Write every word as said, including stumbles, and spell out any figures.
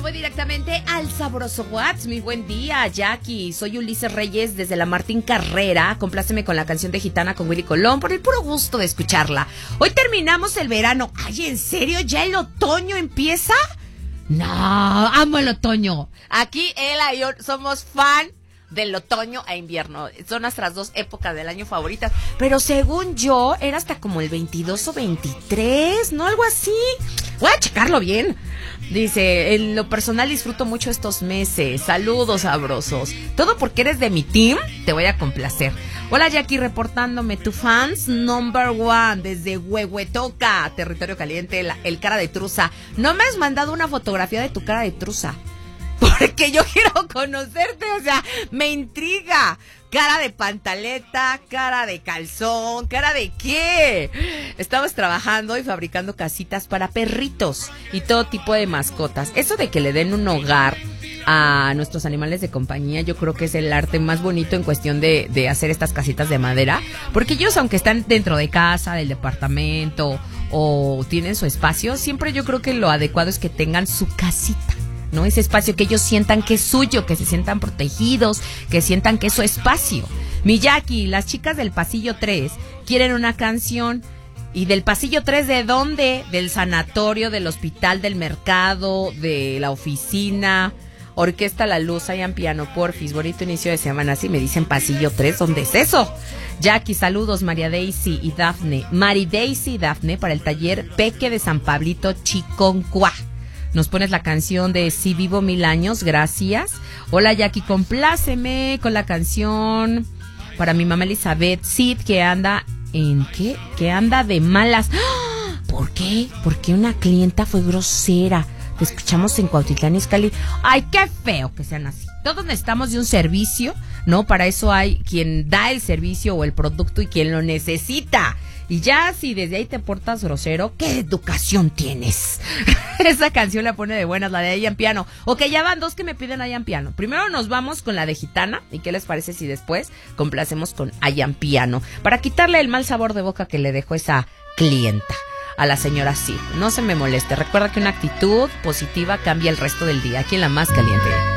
me voy directamente al sabroso Whats. Mi buen día, Jackie. Soy Ulises Reyes desde la Martín Carrera. Compláceme con la canción de Gitana con Willy Colón por el puro gusto de escucharla. Hoy terminamos el verano. Ay, ¿en serio? ¿Ya el otoño empieza? No, amo el otoño. Aquí Ela y yo somos fan del otoño e invierno. Son nuestras dos épocas del año favoritas. Pero según yo, era hasta como el veintidós o veintitrés, ¿no? Algo así. Voy a checarlo bien. Dice, en lo personal disfruto mucho estos meses. Saludos sabrosos. Todo porque eres de mi team, te voy a complacer. Hola Jackie, reportándome, tu fans number one desde Huehuetoca, territorio caliente, la, el cara de truza. No me has mandado una fotografía de tu cara de truza, porque yo quiero conocerte, o sea, me intriga. Cara de pantaleta, cara de calzón, cara de qué. Estamos trabajando y fabricando casitas para perritos y todo tipo de mascotas. Eso de que le den un hogar a nuestros animales de compañía, yo creo que es el arte más bonito en cuestión de, de hacer estas casitas de madera, porque ellos, aunque están dentro de casa, del departamento o tienen su espacio, siempre yo creo que lo adecuado es que tengan su casita, ¿no? Ese espacio que ellos sientan que es suyo, que se sientan protegidos, que sientan que es su espacio. Miyaki, las chicas del pasillo tres quieren una canción. ¿Y del pasillo tres de dónde? Del sanatorio, del hospital, del mercado, de la oficina. Orquesta La Luz, hayan piano, porfis. Bonito inicio de semana. Si me dicen pasillo tres, ¿dónde es eso? Jackie, saludos, María Daisy y Dafne. Mari Daisy y Dafne para el taller Peque de San Pablito, Chiconcuá. Nos pones la canción de Si Vivo Mil Años, gracias. Hola Jackie, compláceme con la canción para mi mamá Elizabeth Cid, que anda en qué, que anda de malas. ¡Ah! ¿Por qué? Porque una clienta fue grosera. Te escuchamos en Cuautitlán Izcalli. Ay, qué feo que sean así. Todos necesitamos de un servicio, ¿no? Para eso hay quien da el servicio o el producto y quien lo necesita. Y ya si desde ahí te portas grosero, ¿qué educación tienes? Esa canción la pone de buenas, la de Ayan Piano. Ok, ya van dos que me piden Ayan Piano. Primero nos vamos con la de Gitana. ¿Y qué les parece si después complacemos con Ayan Piano? Para quitarle el mal sabor de boca que le dejó esa clienta a la señora Cid. No se me moleste. Recuerda que una actitud positiva cambia el resto del día. Aquí en La Más Caliente.